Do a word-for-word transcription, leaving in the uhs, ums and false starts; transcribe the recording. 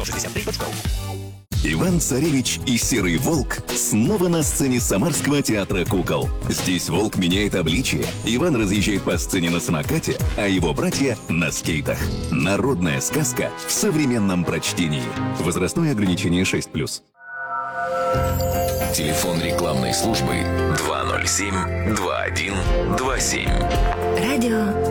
сто шестьдесят три точка ру. Иван-Царевич и Серый Волк снова на сцене Самарского театра кукол. Здесь волк меняет обличие, Иван разъезжает по сцене на самокате, а его братья на скейтах. Народная сказка в современном прочтении. Возрастное ограничение шесть плюс. Телефон рекламной службы два ноль семь два один два семь. Радио